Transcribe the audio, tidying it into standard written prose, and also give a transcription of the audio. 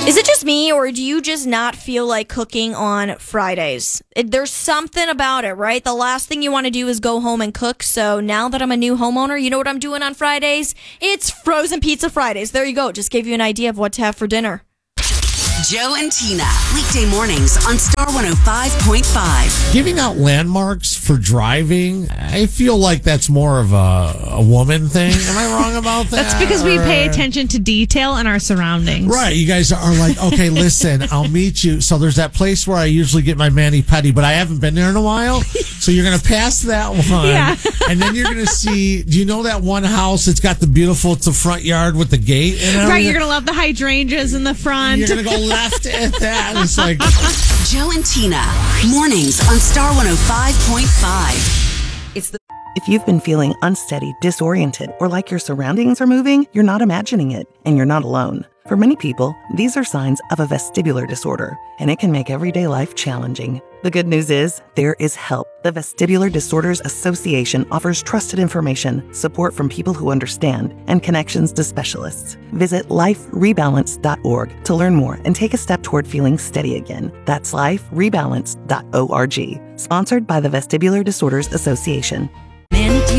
Is it just me, or do you just not feel like cooking on Fridays? There's something about it, right? The last thing you want to do is go home and cook. So now that I'm a new homeowner, you know what I'm doing on Fridays? It's frozen pizza Fridays. There you go. Just gave you an idea of what to have for dinner. Joe and Tina, weekday mornings on Star 105.5. Giving out landmarks for driving, I feel like that's more of a woman thing. Am I wrong about that? That's because we pay attention to detail in our surroundings. Right. You guys are like, okay, listen, I'll meet you. So there's that place where I usually get my mani-pedi, but I haven't been there in a while. So you're going to pass that one. Yeah. And then you're going to see, do you know that one house? It's got the front yard with the gate. And Right. You're going to love the hydrangeas in the front. You're going to go left at that. It's like Joe and Tina, mornings on Star 105.5. It's the If you've been feeling unsteady, disoriented, or like your surroundings are moving, you're not imagining it, and you're not alone. For many people, these are signs of a vestibular disorder, and it can make everyday life challenging. The good news is, there is help. The Vestibular Disorders Association offers trusted information, support from people who understand, and connections to specialists. Visit liferebalance.org to learn more and take a step toward feeling steady again. That's liferebalance.org. Sponsored by the Vestibular Disorders Association.